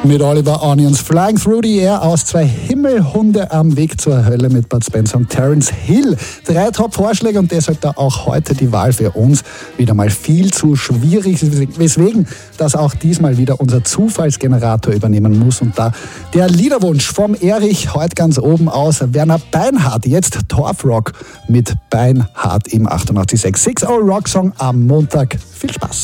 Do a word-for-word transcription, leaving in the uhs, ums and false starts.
Mit Oliver Onions Flying Through the Air aus Zwei Himmelhunde am Weg zur Hölle mit Bud Spencer und Terence Hill. Drei Top-Vorschläge und deshalb da auch heute die Wahl für uns wieder mal viel zu schwierig, weswegen das auch diesmal wieder unser Zufallsgenerator übernehmen muss. Und da der Liederwunsch vom Erich heute ganz oben aus Werner Beinhardt. Jetzt Torfrock mit Beinhardt im achtundachtzig Komma sechs. six Hour Rock Song am Montag. Viel Spaß!